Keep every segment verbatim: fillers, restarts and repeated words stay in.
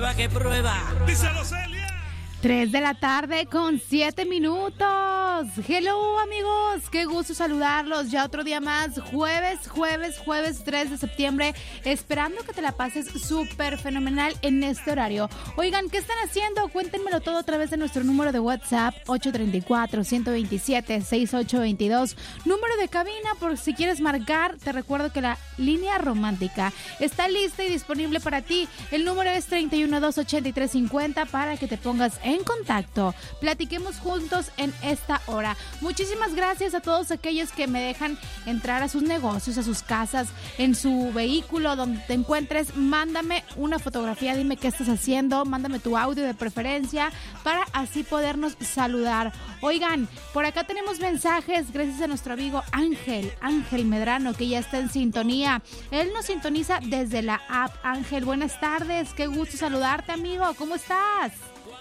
prueba que prueba. Díselo, Celia. Tres de la tarde con siete minutos. Hello, amigos, qué gusto saludarlos. Ya otro día más, jueves, jueves, jueves tres de septiembre, esperando que te la pases súper fenomenal en este horario. Oigan, ¿qué están haciendo? Cuéntenmelo todo a través de nuestro número de WhatsApp, ocho tres cuatro, uno dos siete, seis ocho dos dos. Número de cabina, por si quieres marcar, te recuerdo que la línea romántica está lista y disponible para ti. El número es treinta y uno, dos ochenta y tres cincuenta para que te pongas en contacto. Platiquemos juntos en esta hora. Muchísimas gracias a todos aquellos que me dejan entrar a sus negocios, a sus casas, en su vehículo, donde te encuentres. Mándame una fotografía, dime qué estás haciendo, mándame tu audio de preferencia para así podernos saludar. Oigan, por acá tenemos mensajes gracias a nuestro amigo Ángel, Ángel Medrano, que ya está en sintonía. Él nos sintoniza desde la app. Ángel, buenas tardes, qué gusto saludarte, amigo, ¿cómo estás?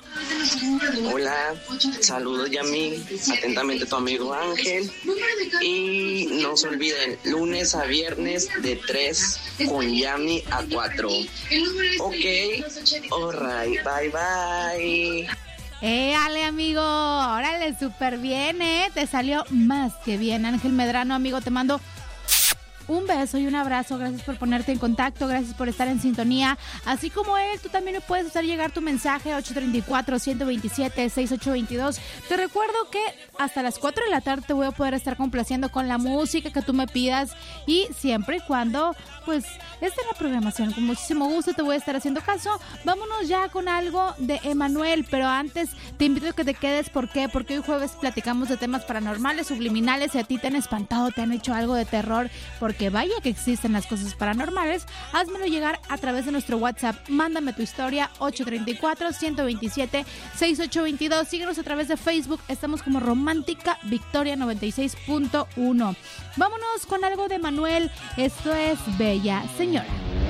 Hola, saludos Yami, atentamente tu amigo Ángel, y no se olviden, lunes a viernes de tres con Yami a cuatro. Ok, alright, bye bye. Eh, Ale, amigo, órale, súper bien, eh, te salió más que bien. Ángel Medrano, amigo, te mando un beso y un abrazo, gracias por ponerte en contacto, gracias por estar en sintonía. Así como él, tú también me puedes hacer llegar tu mensaje, ocho tres cuatro, uno dos siete, seis ocho dos dos. Te recuerdo que hasta las cuatro de la tarde te voy a poder estar complaciendo con la música que tú me pidas, y siempre y cuando, pues, esté en la programación, con muchísimo gusto te voy a estar haciendo caso. Vámonos ya con algo de Emanuel, pero antes te invito a que te quedes. ¿Por qué? Porque hoy jueves platicamos de temas paranormales, subliminales. Si a ti te han espantado, te han hecho algo de terror, porque que vaya que existen las cosas paranormales, házmelo llegar a través de nuestro WhatsApp. Mándame tu historia, ocho tres cuatro, uno dos siete, seis ocho dos dos. Síguenos a través de Facebook, estamos como Romántica Victoria noventa y seis punto uno. Vámonos con algo de Manuel, esto es Bella Señora.